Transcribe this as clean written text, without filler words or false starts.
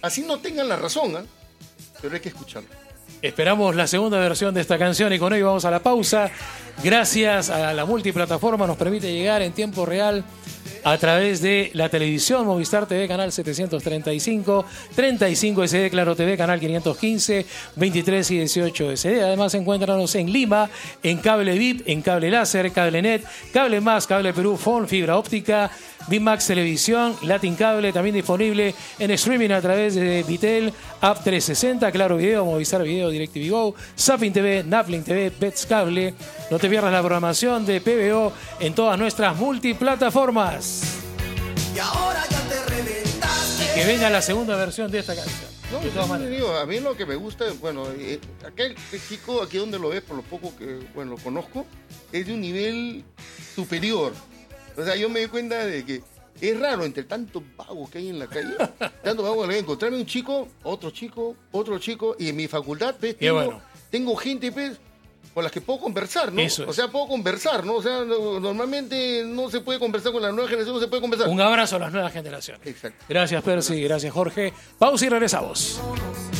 Así no tengan la razón, pero hay que escucharlo. Esperamos la segunda versión de esta canción y con ello vamos a la pausa. Gracias a la multiplataforma nos permite llegar en tiempo real a través de la televisión, Movistar TV, canal 735, 35 SD, Claro TV, canal 515, 23 y 18 SD. Además, encuéntranos en Lima, en cable VIP, en cable láser, cable net, cable más, cable Perú, Phone, fibra óptica, Bimax Televisión, Latin Cable, también disponible en streaming a través de Vitel, App 360, Claro Video, Movistar Video, DirecTV Go, Zapping TV, Naplink TV, Bets Cable. No te pierdas la programación de PBO en todas nuestras multiplataformas. Y ahora ya te reventaste. Que venga la segunda versión de esta canción. No, De todas maneras. digo, a mí lo que me gusta, bueno, aquel chico, aquí donde lo ves, por lo poco que, bueno, lo conozco, es de un nivel superior. O sea, yo me di cuenta de que es raro entre tantos vagos que hay en la calle, tantos vagos que hay, encontrarme un chico, otro chico, y en mi facultad, pues, tengo gente, pues, con las que puedo conversar, ¿no? Eso es. O sea, puedo conversar, ¿no? O sea, normalmente no se puede conversar con la nueva generación, no se puede conversar. Un abrazo a las nuevas generaciones. Exacto. Gracias, Percy. Gracias, Jorge. Pausa y regresamos.